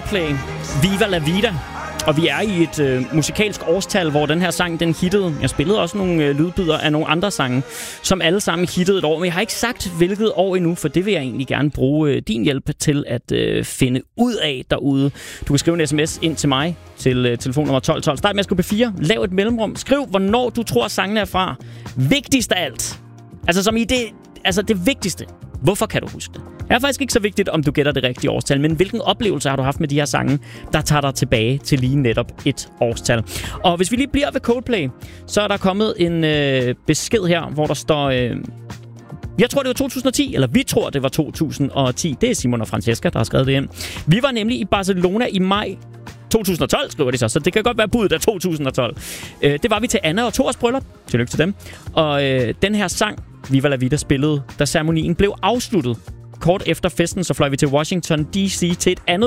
Coldplay, Viva La Vida. Og vi er i et musikalsk årstal, hvor den her sang, den hittede. Jeg spillede også nogle lydbidder af nogle andre sange, som alle sammen hittede et år. Men jeg har ikke sagt, hvilket år endnu, for det vil jeg egentlig gerne bruge din hjælp til at finde ud af derude. Du kan skrive en sms ind til mig til telefonnummer 1212. Start med at skrive P4. Lav et mellemrum. Skriv, hvornår du tror, sangen er fra. Vigtigst af alt. Altså som i det vigtigste. Hvorfor kan du huske det? Det er faktisk ikke så vigtigt, om du gætter det rigtige årstal, men hvilken oplevelse har du haft med de her sange, der tager dig tilbage til lige netop et årstal. Og hvis vi lige bliver ved Coldplay, så er der kommet en besked her, hvor der står... jeg tror, det var 2010, eller vi tror, det var 2010. Det er Simon og Francesca, der har skrevet det ind. Vi var nemlig i Barcelona i maj 2012, skriver de så det kan godt være budet af 2012. Det var vi til Anna og Thors bryllup. Tillykke til dem. Og den her sang, Viva La Vida, spillede, da ceremonien blev afsluttet. Kort efter festen, så fløj vi til Washington D.C. til et andet